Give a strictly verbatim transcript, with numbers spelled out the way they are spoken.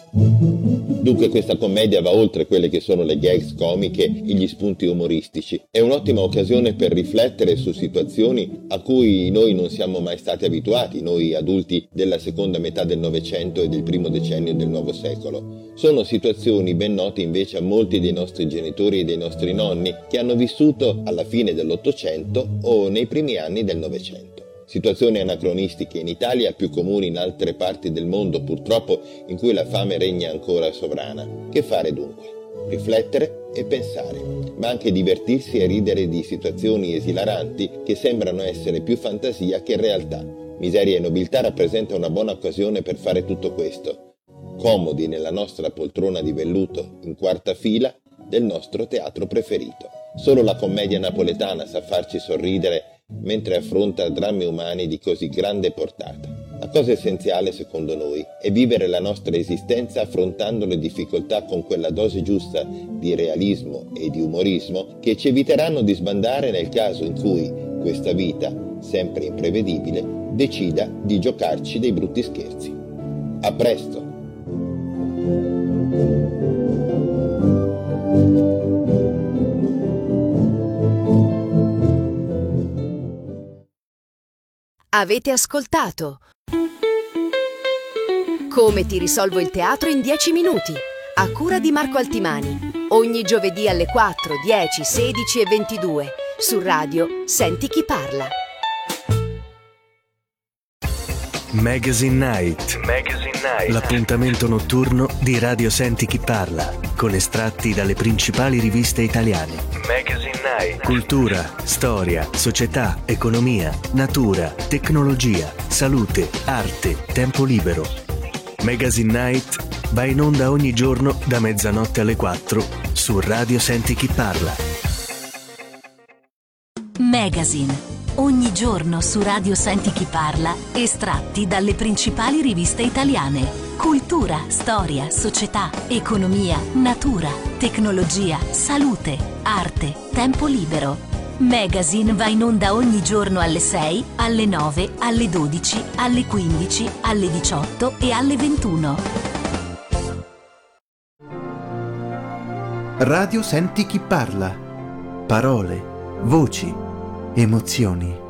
Dunque questa commedia va oltre quelle che sono le gags comiche e gli spunti umoristici. È un'ottima occasione per riflettere su situazioni a cui noi non siamo mai stati abituati, noi adulti della seconda metà del Novecento e del primo decennio del nuovo secolo. Sono situazioni ben note invece a molti dei nostri genitori e dei nostri nonni che hanno vissuto alla fine dell'Ottocento o nei primi anni del Novecento. Situazioni anacronistiche in Italia, più comuni in altre parti del mondo purtroppo, in cui la fame regna ancora sovrana. Che fare dunque? Riflettere e pensare, ma anche divertirsi e ridere di situazioni esilaranti che sembrano essere più fantasia che realtà. Miseria e nobiltà rappresenta una buona occasione per fare tutto questo, comodi nella nostra poltrona di velluto in quarta fila del nostro teatro preferito. Solo la commedia napoletana sa farci sorridere mentre affronta drammi umani di così grande portata. La cosa essenziale, secondo noi, è vivere la nostra esistenza affrontando le difficoltà con quella dose giusta di realismo e di umorismo che ci eviteranno di sbandare nel caso in cui questa vita, sempre imprevedibile, decida di giocarci dei brutti scherzi. A presto! Avete ascoltato Come ti risolvo il teatro in dieci minuti, a cura di Marco Altimani, ogni giovedì alle quattro, dieci, sedici e ventidue su Radio Senti chi parla. Magazine Night. Magazine Night. L'appuntamento notturno di Radio Senti chi parla, con estratti dalle principali riviste italiane. Magazine Night. Cultura, storia, società, economia, natura, tecnologia, salute, arte, tempo libero. Magazine Night va in onda ogni giorno da mezzanotte alle quattro su Radio Senti chi parla. Magazine. Ogni giorno su Radio Senti chi parla, estratti dalle principali riviste italiane. Cultura, storia, società, economia, natura, tecnologia, salute, arte, tempo libero. Magazine va in onda ogni giorno alle sei, alle nove, alle dodici, alle quindici, alle diciotto e alle ventuno. Radio Senti chi parla. Parole, voci, emozioni.